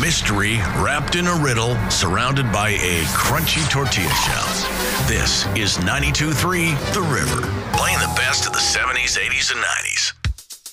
mystery wrapped in a riddle, surrounded by a crunchy tortilla shell. This is 92.3 The River, playing the best of the 70s, 80s, and 90s.